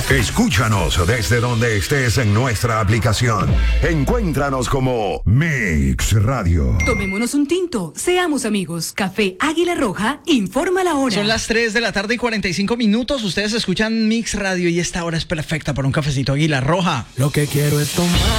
Escúchanos desde donde estés en nuestra aplicación. Encuéntranos como Mix Radio. Tomémonos un tinto, seamos amigos. Café Águila Roja informa la hora. Son las 3 de la tarde y 45 minutos. Ustedes escuchan Mix Radio y esta hora es perfecta para un cafecito Águila Roja. Lo que quiero es tomar